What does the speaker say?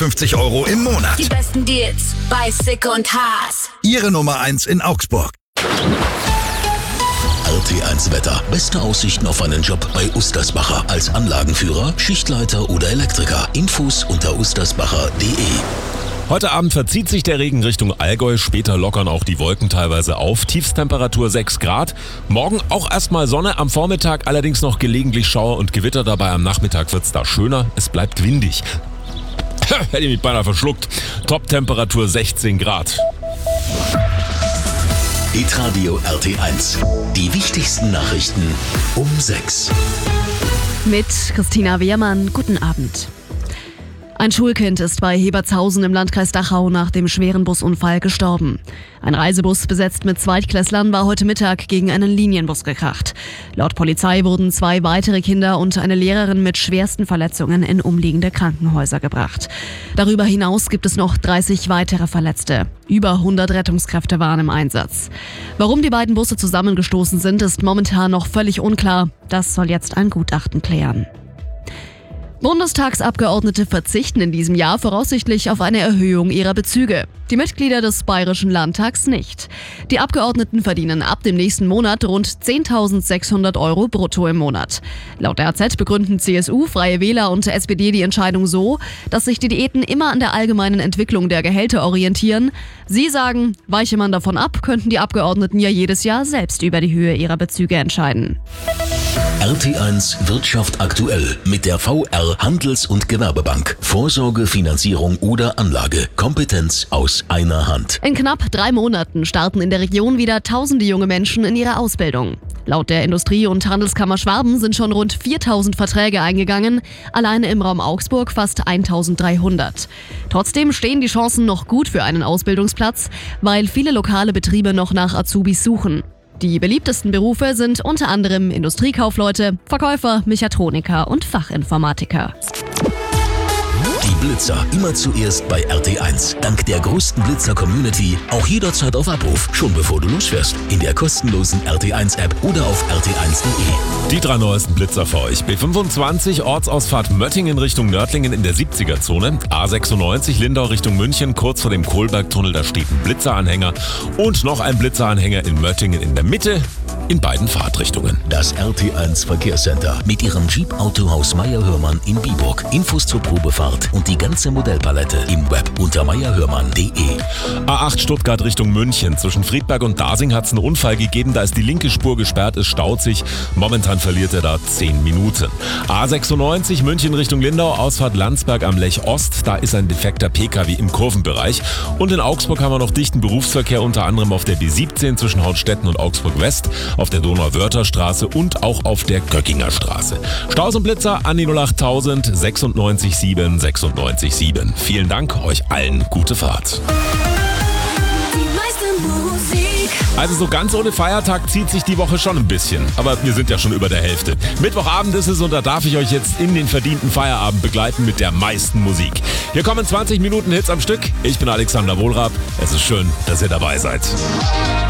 150 € im Monat. Die besten Deals bei Sick und Haas. Ihre Nummer 1 in Augsburg. RT1 Wetter. Beste Aussichten auf einen Job bei Ustersbacher. Als Anlagenführer, Schichtleiter oder Elektriker. Infos unter ustersbacher.de. Heute Abend verzieht sich der Regen Richtung Allgäu, später lockern auch die Wolken teilweise auf. Tiefstemperatur 6 Grad. Morgen auch erstmal Sonne, am Vormittag allerdings noch gelegentlich Schauer und Gewitter dabei. Am Nachmittag wird's da schöner, es bleibt windig. Hätte ich mich beinahe verschluckt. Top-Temperatur 16 Grad. Hitradio RT1. Die wichtigsten Nachrichten um 6. Mit Christina Wehrmann, guten Abend. Ein Schulkind ist bei Hebertshausen im Landkreis Dachau nach dem schweren Busunfall gestorben. Ein Reisebus besetzt mit Zweitklässlern war heute Mittag gegen einen Linienbus gekracht. Laut Polizei wurden 2 weitere Kinder und eine Lehrerin mit schwersten Verletzungen in umliegende Krankenhäuser gebracht. Darüber hinaus gibt es noch 30 weitere Verletzte. Über 100 Rettungskräfte waren im Einsatz. Warum die beiden Busse zusammengestoßen sind, ist momentan noch völlig unklar. Das soll jetzt ein Gutachten klären. Bundestagsabgeordnete verzichten in diesem Jahr voraussichtlich auf eine Erhöhung ihrer Bezüge. Die Mitglieder des Bayerischen Landtags nicht. Die Abgeordneten verdienen ab dem nächsten Monat rund 10.600 € brutto im Monat. Laut der AZ begründen CSU, Freie Wähler und SPD die Entscheidung so, dass sich die Diäten immer an der allgemeinen Entwicklung der Gehälter orientieren. Sie sagen, weiche man davon ab, könnten die Abgeordneten ja jedes Jahr selbst über die Höhe ihrer Bezüge entscheiden. RT1 Wirtschaft aktuell mit der VR Handels- und Gewerbebank. Vorsorge, Finanzierung oder Anlage. Kompetenz aus einer Hand. In knapp 3 Monaten starten in der Region wieder tausende junge Menschen in ihre Ausbildung. Laut der Industrie- und Handelskammer Schwaben sind schon rund 4.000 Verträge eingegangen, alleine im Raum Augsburg fast 1.300. Trotzdem stehen die Chancen noch gut für einen Ausbildungsplatz, weil viele lokale Betriebe noch nach Azubis suchen. Die beliebtesten Berufe sind unter anderem Industriekaufleute, Verkäufer, Mechatroniker und Fachinformatiker. Die Blitzer immer zuerst bei RT1. Dank der größten Blitzer-Community auch jederzeit auf Abruf, schon bevor du losfährst. In der kostenlosen RT1-App oder auf rt1.de. Die 3 neuesten Blitzer für euch. B25 Ortsausfahrt Möttingen Richtung Nördlingen in der 70er-Zone. A96 Lindau Richtung München, kurz vor dem Kohlbergtunnel, da steht ein Blitzeranhänger. Und noch ein Blitzeranhänger in Möttingen in der Mitte, in beiden Fahrtrichtungen. Das RT1 Verkehrscenter mit ihrem Jeep Autohaus Meyer-Hörmann in Biburg. Infos zur Probefahrt und die ganze Modellpalette im Web unter meyerhörmann.de. A8 Stuttgart Richtung München. Zwischen Friedberg und Dasing hat es einen Unfall gegeben. Da ist die linke Spur gesperrt, es staut sich. Momentan verliert er da 10 Minuten. A96 München Richtung Lindau, Ausfahrt Landsberg am Lech Ost. Da ist ein defekter PKW im Kurvenbereich. Und in Augsburg haben wir noch dichten Berufsverkehr, unter anderem auf der B17 zwischen Hornstetten und Augsburg West, auf der Donau-Wörther-Straße und auch auf der Göckinger Straße. Staus und Blitzer an die 08000 96 7 96 7. Vielen Dank, euch allen gute Fahrt. Also so ganz ohne Feiertag zieht sich die Woche schon ein bisschen. Aber wir sind ja schon über der Hälfte. Mittwochabend ist es und da darf ich euch jetzt in den verdienten Feierabend begleiten mit der meisten Musik. Hier kommen 20 Minuten Hits am Stück. Ich bin Alexander Wohlrab. Es ist schön, dass ihr dabei seid.